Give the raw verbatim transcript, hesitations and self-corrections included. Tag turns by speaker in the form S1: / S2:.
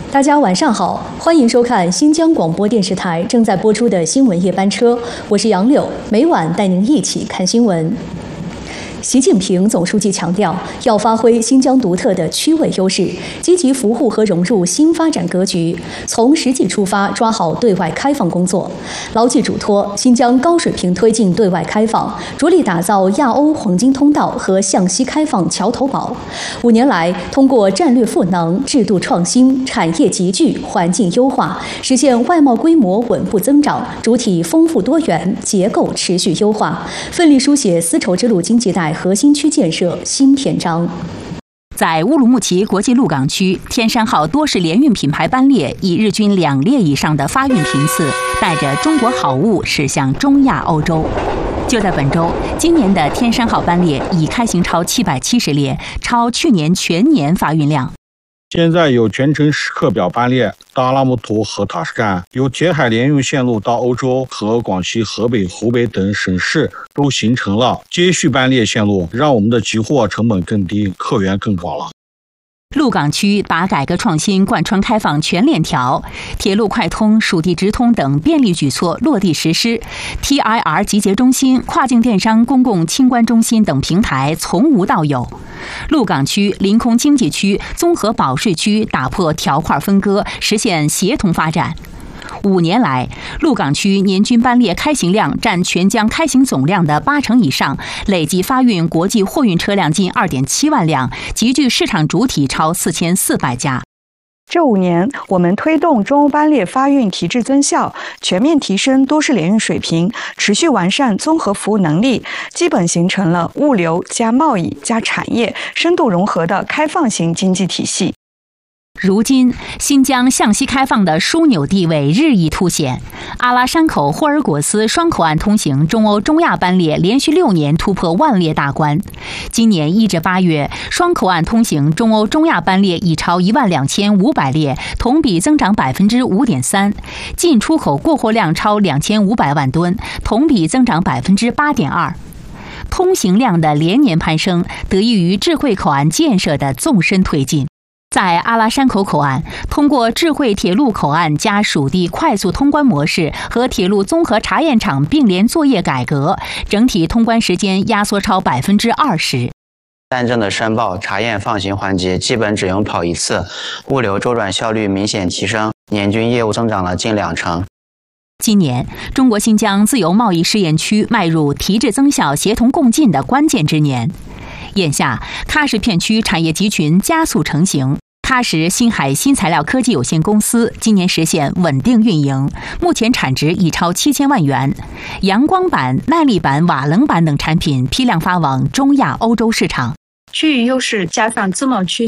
S1: 大家晚上好，欢迎收看新疆广播电视台正在播出的新闻夜班车，我是杨柳，每晚带您一起看新闻。习近平总书记强调，要发挥新疆独特的区位优势，积极扶护和融入新发展格局，从实际出发，抓好对外开放工作，牢记嘱托，新疆高水平推进对外开放，着力打造亚欧黄金通道和向西开放桥头堡。五年来，通过战略赋能、制度创新、产业集聚、环境优化，实现外贸规模稳步增长，主体丰富多元，结构持续优化，奋力书写丝绸之路经济带核心区建设新篇章。
S2: 在乌鲁木齐国际鹿港区，天山号多式联运品牌班列以日均两列以上的发运频次，带着中国好物驶向中亚欧洲。就在本周，今年的天山号班列已开行超七百七十列，超去年全年发运量。
S3: 现在有全程时刻表班列到阿拉木图和塔什干，有铁海联运线路到欧洲和广西、河北、湖北等省市都形成了接续班列线路，让我们的集货成本更低，客源更广了。
S2: 鹿港区把改革创新贯穿开放全链条，铁路快通、属地直通等便利举措落地实施 ，T I R 集结中心、跨境电商公共清关中心等平台从无到有。鹿港区临空经济区、综合保税区打破条块分割，实现协同发展。五年来，鹿港区年均班列开行量占全疆开行总量的八成以上，累计发运国际货运车辆近 二点七万辆，集聚市场主体超四千四百家。
S4: 这五年，我们推动中欧班列发运提质增效，全面提升多式联运水平，持续完善综合服务能力，基本形成了物流加贸易加产业深度融合的开放型经济体系。
S2: 如今，新疆向西开放的枢纽地位日益凸显。阿拉山口霍尔果斯双口岸通行中欧中亚班列连续六年突破万列大关。今年一至八月，双口岸通行中欧中亚班列已超一万两千五百列，同比增长百分之五点三；进出口过货量超两千五百万吨，同比增长百分之八点二。通行量的连年攀升，得益于智慧口岸建设的纵深推进。在阿拉山口口岸，通过智慧铁路口岸加属地快速通关模式和铁路综合查验场并联作业改革，整体通关时间压缩超百分之二十。
S5: 单证的申报、查验、放行环节基本只用跑一次，物流周转效率明显提升，年均业务增长了近两成。
S2: 今年，中国新疆自由贸易试验区迈入提质增效、协同共进的关键之年。眼下，喀什片区产业集群加速成型。喀什新海新材料科技有限公司今年实现稳定运营，目前产值已超七千万元。阳光板、耐力板、瓦楞板等产品批量发往中亚、欧洲市场。
S6: 区域优势加上自贸区